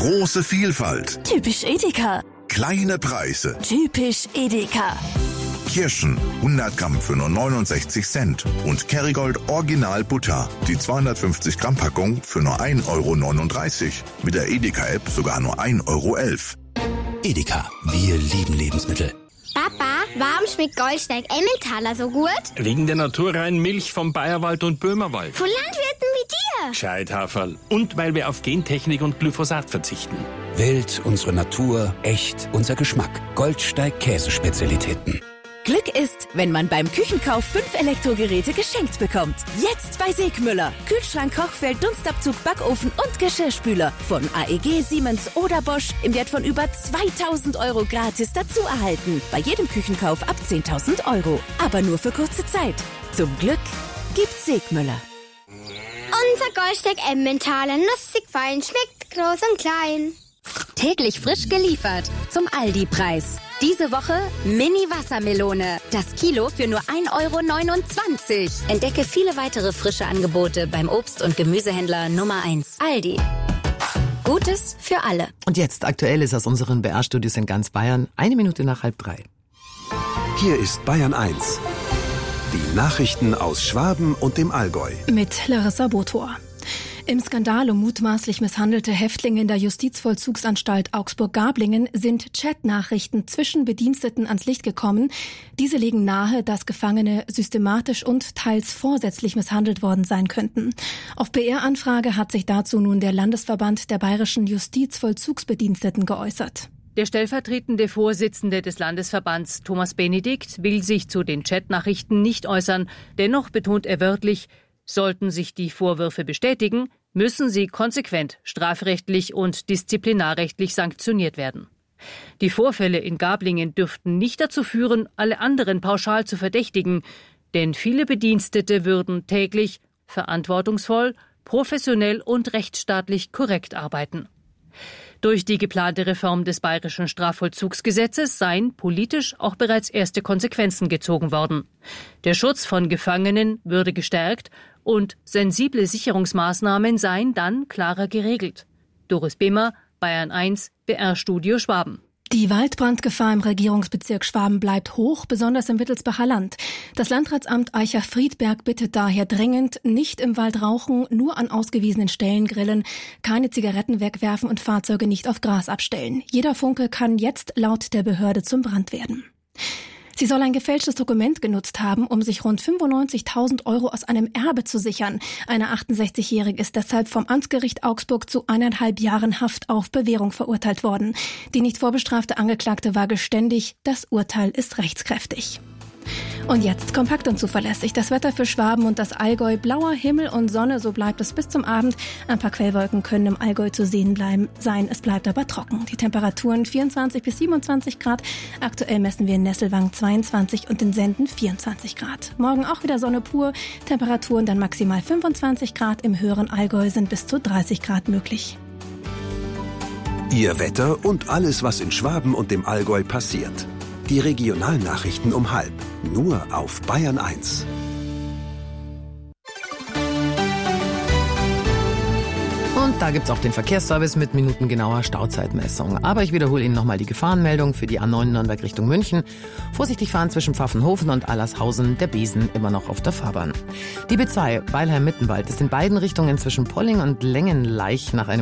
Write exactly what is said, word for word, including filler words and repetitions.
Große Vielfalt. Typisch Edeka. Kleine Preise. Typisch Edeka. Kirschen, hundert Gramm für nur neunundsechzig Cent. Und Kerrygold Original Butter, die zweihundertfünfzig Gramm Packung für nur ein Euro neununddreißig. Mit der Edeka-App sogar nur ein Euro elf. Edeka, wir lieben Lebensmittel. Papa, warum schmeckt Goldsteig Emmentaler so gut? Wegen der naturreinen Milch vom Bayerwald und Böhmerwald. Von Landwirten wie dir. Gescheithaferl. Und weil wir auf Gentechnik und Glyphosat verzichten. Wild, unsere Natur, echt, unser Geschmack. Goldsteig Käsespezialitäten. Glück ist, wenn man beim Küchenkauf fünf Elektrogeräte geschenkt bekommt. Jetzt bei Segmüller. Kühlschrank, Kochfeld, Dunstabzug, Backofen und Geschirrspüler. Von A E G, Siemens oder Bosch im Wert von über zweitausend Euro gratis dazu erhalten. Bei jedem Küchenkauf ab zehntausend Euro. Aber nur für kurze Zeit. Zum Glück gibt's Segmüller. Unser Goldsteig Emmentaler, nussig fein, schmeckt groß und klein. Täglich frisch geliefert zum Aldi-Preis. Diese Woche Mini-Wassermelone. Das Kilo für nur ein Euro neunundzwanzig. Entdecke viele weitere frische Angebote beim Obst- und Gemüsehändler Nummer eins. Aldi. Gutes für alle. Und jetzt Aktuelles aus unseren B R-Studios in ganz Bayern. Eine Minute nach halb drei. Hier ist Bayern eins. Die Nachrichten aus Schwaben und dem Allgäu. Mit Larissa Botor. Im Skandal um mutmaßlich misshandelte Häftlinge in der Justizvollzugsanstalt Augsburg-Gablingen sind Chatnachrichten zwischen Bediensteten ans Licht gekommen. Diese legen nahe, dass Gefangene systematisch und teils vorsätzlich misshandelt worden sein könnten. Auf B R-Anfrage hat sich dazu nun der Landesverband der bayerischen Justizvollzugsbediensteten geäußert. Der stellvertretende Vorsitzende des Landesverbands, Thomas Benedikt, will sich zu den Chatnachrichten nicht äußern. Dennoch betont er wörtlich, sollten sich die Vorwürfe bestätigen, müssen sie konsequent strafrechtlich und disziplinarrechtlich sanktioniert werden. Die Vorfälle in Gablingen dürften nicht dazu führen, alle anderen pauschal zu verdächtigen, denn viele Bedienstete würden täglich verantwortungsvoll, professionell und rechtsstaatlich korrekt arbeiten. Durch die geplante Reform des bayerischen Strafvollzugsgesetzes seien politisch auch bereits erste Konsequenzen gezogen worden. Der Schutz von Gefangenen würde gestärkt und sensible Sicherungsmaßnahmen seien dann klarer geregelt. Doris Behmer, Bayern eins, B R-Studio Schwaben. Die Waldbrandgefahr im Regierungsbezirk Schwaben bleibt hoch, besonders im Wittelsbacher Land. Das Landratsamt Eicher-Friedberg bittet daher dringend, nicht im Wald rauchen, nur an ausgewiesenen Stellen grillen, keine Zigaretten wegwerfen und Fahrzeuge nicht auf Gras abstellen. Jeder Funke kann jetzt laut der Behörde zum Brand werden. Sie soll ein gefälschtes Dokument genutzt haben, um sich rund fünfundneunzigtausend Euro aus einem Erbe zu sichern. Eine achtundsechzigjährige ist deshalb vom Amtsgericht Augsburg zu eineinhalb Jahren Haft auf Bewährung verurteilt worden. Die nicht vorbestrafte Angeklagte war geständig. Das Urteil ist rechtskräftig. Und jetzt kompakt und zuverlässig. Das Wetter für Schwaben und das Allgäu. Blauer Himmel und Sonne, so bleibt es bis zum Abend. Ein paar Quellwolken können im Allgäu zu sehen bleiben sein. Es bleibt aber trocken. Die Temperaturen vierundzwanzig bis siebenundzwanzig Grad. Aktuell messen wir in Nesselwang zweiundzwanzig und in Senden vierundzwanzig Grad. Morgen auch wieder Sonne pur. Temperaturen dann maximal fünfundzwanzig Grad. Im höheren Allgäu sind bis zu dreißig Grad möglich. Ihr Wetter und alles, was in Schwaben und dem Allgäu passiert. Die Regionalnachrichten um halb. Nur auf Bayern eins. Und da gibt's auch den Verkehrsservice mit minutengenauer Stauzeitmessung. Aber ich wiederhole Ihnen nochmal die Gefahrenmeldung für die A neun Nürnberg Richtung München. Vorsichtig fahren zwischen Pfaffenhofen und Allershausen, der Besen immer noch auf der Fahrbahn. Die B zwei Weilheim-Mittenwald ist in beiden Richtungen zwischen Polling und Längenleich nach einem